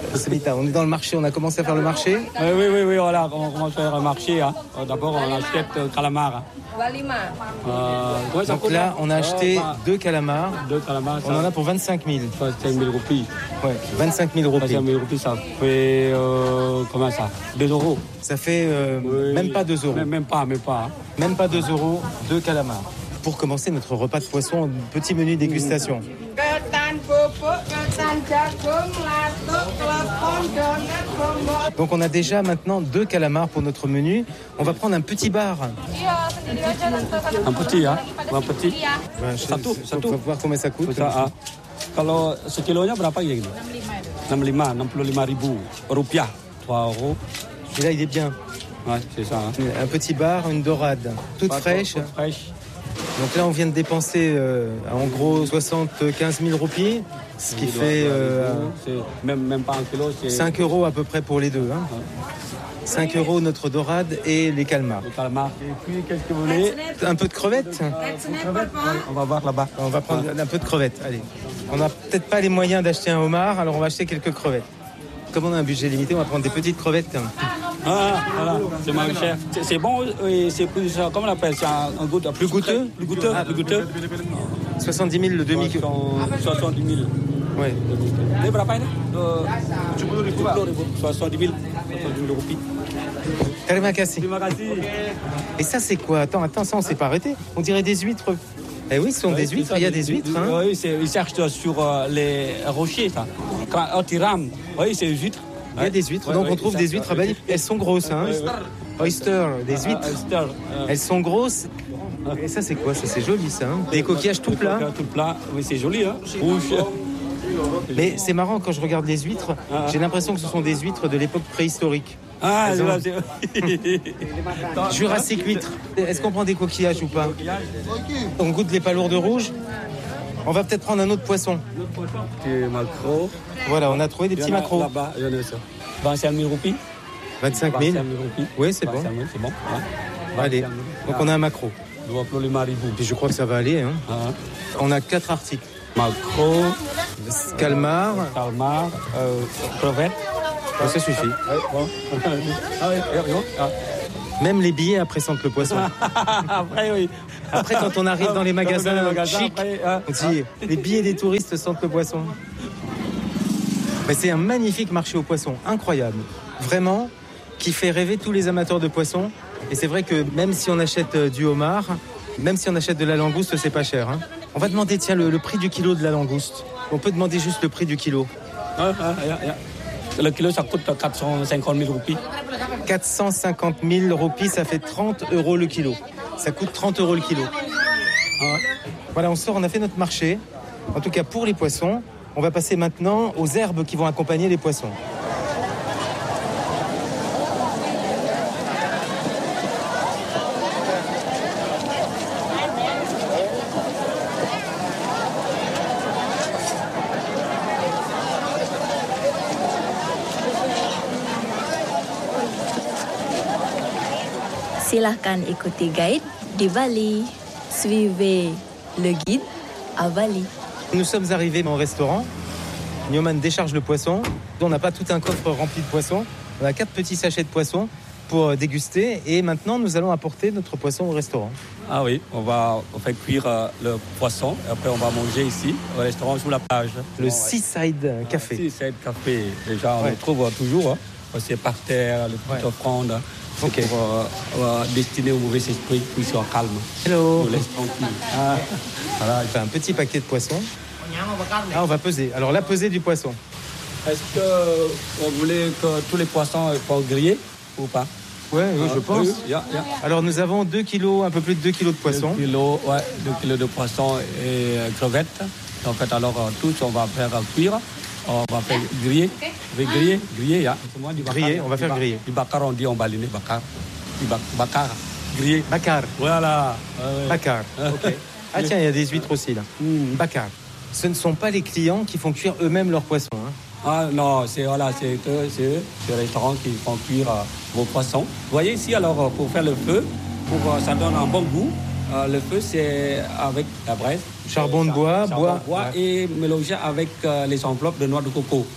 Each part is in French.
Samita, on est dans le marché, on a commencé à faire le marché. Oui, voilà, on commence à faire le marché. Hein. D'abord, on achète calamar. Donc là, on a acheté 2 calamars. 2 calamars. On en a pour 25 000. 25 000 roupies. Ouais, 25 000 roupies. 25 000 roupies, ça fait, comment ça 2 euros. Ça fait même pas 2 euros. Même pas. Même pas 2 euros, 2 calamars. Pour commencer notre repas de poisson, petit menu dégustation. Donc on a déjà maintenant 2 calamars pour notre menu. On va prendre un petit bar. Un petit, hein? Un petit. Satu. On va voir combien ça coûte. Kalau sekilonya berapa ya gitu? 65.000 rupiah. 3 euros. Et là, il est bien. Ouais, c'est ça. Hein. Un petit bar, une dorade, toute fraîche. Toute fraîche. Donc là, on vient de dépenser en gros 75 000 roupies, ce qui fait même pas un kilo. 5 euros à peu près pour les deux. Hein. 5 euros notre dorade et les calmars. Les calmars. Et puis, qu'est-ce que vous voulez? Un peu de crevettes. On va voir là-bas. On va prendre un peu de crevettes. Allez. On n'a peut-être pas les moyens d'acheter un homard, alors on va acheter quelques crevettes. Comme on a un budget limité, on va prendre des petites crevettes. Voilà, c'est moins cher. C'est bon et c'est plus, comment on appelle ça, un goût plus goûteux. Plus goûteux. 70 000 le demi-kilo. 70 000. Ouais. Ini berapa ini? 70 000 roupies. Terima kasih. Terima kasih. Et ça, c'est quoi? Attends, ça, on s'est pas arrêté. On dirait des huîtres. Eh oui, ce sont des huîtres, il y a des huîtres. Hein. Oui, ils cherchent sur les rochers, ça. Quand ils rament, oui, c'est des huîtres. Il y a des huîtres, donc on trouve des huîtres à Bali. Elles sont grosses, hein. Oyster, des huîtres. Elles sont grosses. Et ça, c'est quoi? Ça, c'est joli, ça. Hein. Des coquillages tout plats. Tout plat, oui, c'est joli, hein. Rouge. Mais c'est marrant, quand je regarde les huîtres, j'ai l'impression que ce sont des huîtres de l'époque préhistorique. Ah, Jurassique huître. Est-ce qu'on prend des coquillages ou pas? On goûte les palourdes rouges. On va peut-être prendre un autre poisson. Des maquereaux. Voilà, on a trouvé des petits maquereaux. Là-bas, il y en a ça. 25 000 roupies. 25 000. Oui, c'est bon. C'est bon. Allez, donc on a un maquereau. 25 000. Et je crois que ça va aller. Hein. On a 4 articles. Maquereau, calmar, crevettes. Ça suffit. Même les billets après sentent le poisson. Après, oui. Après, quand on arrive dans les magasins chics, on dit les billets des touristes sentent le poisson. Mais c'est un magnifique marché aux poissons, incroyable. Vraiment, qui fait rêver tous les amateurs de poissons. Et c'est vrai que même si on achète du homard, même si on achète de la langouste, c'est pas cher. Hein. On va demander, tiens, le prix du kilo de la langouste. On peut demander juste le prix du kilo. Le kilo, ça coûte 450 000 roupies. 450 000 roupies, ça fait 30 euros le kilo. Ça coûte 30 euros le kilo. Voilà, on sort, on a fait notre marché. En tout cas, pour les poissons, on va passer maintenant aux herbes qui vont accompagner les poissons. Silahkan ikuti guide di Bali. Suivez le guide à Bali. Nous sommes arrivés au restaurant. Nyoman décharge le poisson. On n'a pas tout un coffre rempli de poissons. On a 4 petits sachets de poissons pour déguster. Et maintenant, nous allons apporter notre poisson au restaurant. Ah oui, on fait cuire le poisson. Et après, on va manger ici, au restaurant, sous la plage. Le Seaside Café. Seaside Café. Déjà, on le trouve toujours. C'est par terre, les petites offrandes. C'est pour destiner aux mauvais esprits qui sont calmes. Hello. On laisse tranquille. Voilà, il fait un petit paquet de poissons. On va peser. Alors, la pesée du poisson. Est-ce que vous voulez que tous les poissons soient grillés ou pas? Oui, je pense. Alors, nous avons 2 kilos, un peu plus de 2 kilos de poissons. 2 kilos de poissons et crevettes. En fait, alors, tous, on va faire cuire. On va faire griller. Griller, on va faire griller. Du bakar, on dit en balinais, bakar. Du bakar. Griller. Bakar. Voilà. Bakar. Ok. Ah tiens, il y a des huîtres aussi là. Bakar. Ce ne sont pas les clients qui font cuire eux-mêmes leurs poissons. Hein. Ah non, c'est eux, les restaurants qui font cuire vos poissons. Vous voyez ici, alors, pour faire le feu, ça donne un bon goût. Le feu, c'est avec la braise. Charbon de bois, et mélangé avec les enveloppes de noix de coco.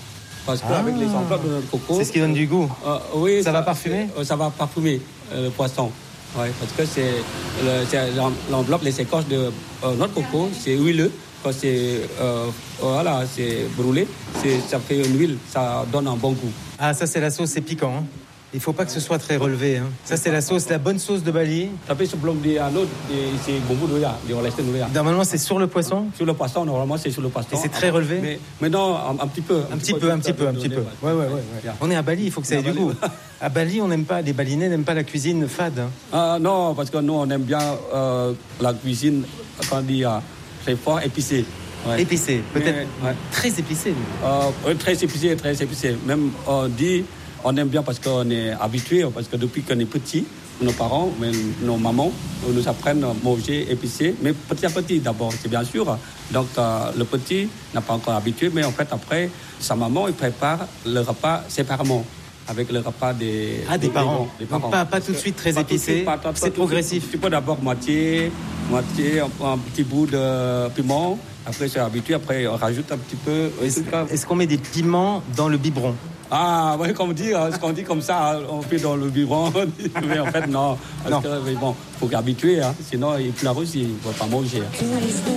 Parce qu'avec les enveloppes de notre coco... C'est ce qui donne du goût. Oui, ça va parfumer. Ça va parfumer le poisson. Ouais, parce que c'est l'enveloppe, les écorces de notre coco, c'est huileux. Quand c'est brûlé, ça fait une huile, ça donne un bon goût. Ah, ça c'est la sauce, c'est piquant. Hein. Il ne faut pas que ce soit très relevé. Hein. Ça c'est la sauce, la bonne sauce de Bali. Tapi sebelum dia c'est bumbu dulu ya, dioleskan dulu ya. Normalement c'est sur le poisson. Sur le poisson, normalement c'est sur le poisson. Et c'est très relevé. Mais non, un petit peu. Un petit peu. Ouais. On est à Bali, il faut que ça ait du goût. À Bali, les Balinais n'aiment pas la cuisine fade. Hein. Non, parce que nous on aime bien la cuisine, comment dire, très fort épicé. Ouais. Épicé, peut-être très épicé. Très épicé. Même on aime bien parce qu'on est habitué, parce que depuis qu'on est petit, nos parents, nos mamans nous apprennent à manger épicé, mais petit à petit d'abord, c'est bien sûr. Donc le petit n'a pas encore habitué, mais en fait après, sa maman, il prépare le repas séparément. Avec le repas des parents. Donc pas tout de suite très épicé, c'est progressif. Tu peux d'abord moitié, un petit bout de piment. Après, c'est habitué. Après, on rajoute un petit peu. Est-ce qu'on met des piments dans le biberon? Ah, oui, comme on dit, ce qu'on dit comme ça, on fait dans le biberon. Mais en fait, non. Parce que, il faut qu'habituer, hein, sinon, il pleure aussi, il ne va pas manger.